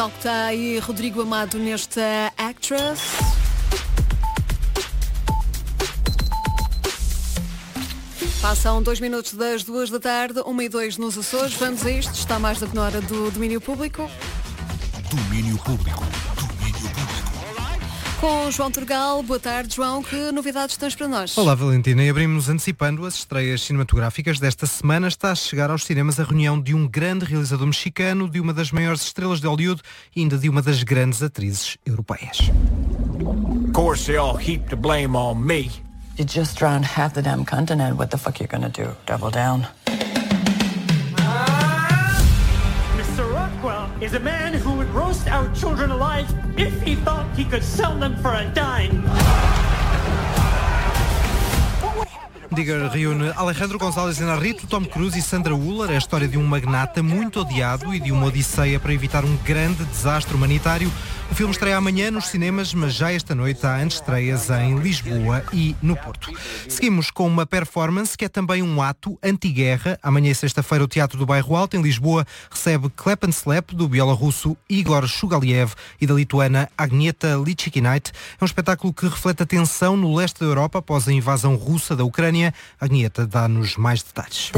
Está aí Rodrigo Amado nesta Actress. Passam 2 minutos das 2 da tarde, 1:02 nos Açores. Vamos a isto, está mais do que na hora do domínio público. Domínio público. Com João Turgal. Boa tarde, João. Que novidades tens para nós? Olá, Valentina. E abrimos antecipando as estreias cinematográficas desta semana. Está a chegar aos cinemas a reunião de um grande realizador mexicano, de uma das maiores estrelas de Hollywood e ainda de uma das grandes atrizes europeias. Of course they all heap the blame on me. You just drowned half the damn continent. What the fuck you gonna do? Double down? Mr. Rockwell is a man who would roast our children alive if he thought he could sell them for a dime. Digger reúne Alejandro González Iñárritu, Tom Cruise e Sandra Hüller. É a história de um magnata muito odiado e de uma odisseia para evitar um grande desastre humanitário. O filme estreia amanhã nos cinemas, mas já esta noite há antestreias em Lisboa e no Porto. Seguimos com uma performance que é também um ato anti-guerra. Amanhã, sexta-feira, o Teatro do Bairro Alto, em Lisboa, recebe Clap and Slap, do bielorrusso Igor Shugaliev e da lituana Agnieszka Lichikinaite. É um espetáculo que reflete a tensão no leste da Europa após a invasão russa da Ucrânia. Agnieszka dá-nos mais detalhes.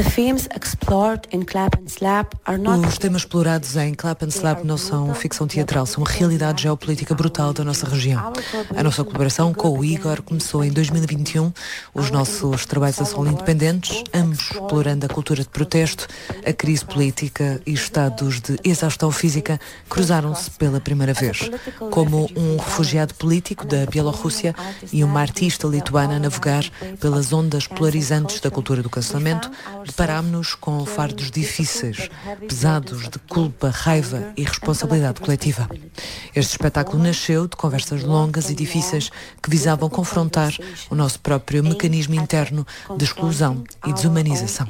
Os temas explorados em Clap and Slap não são ficção teatral, são uma realidade geopolítica brutal da nossa região. A nossa colaboração com o Igor começou em 2021. Os nossos trabalhos a solo independentes, ambos explorando a cultura de protesto, a crise política e estados de exaustão física, cruzaram-se pela primeira vez. Como um refugiado político da Bielorrússia e uma artista lituana a navegar pelas ondas polarizantes da cultura do cancelamento, deparámos-nos com fardos difíceis, pesados de culpa, raiva e responsabilidade coletiva. Este espetáculo nasceu de conversas longas e difíceis que visavam confrontar o nosso próprio mecanismo interno de exclusão e desumanização.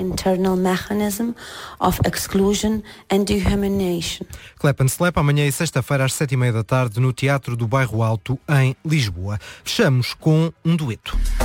Clap and Slap, amanhã e sexta-feira às 7:30 da tarde no Teatro do Bairro Alto, em Lisboa. Fechamos com um dueto.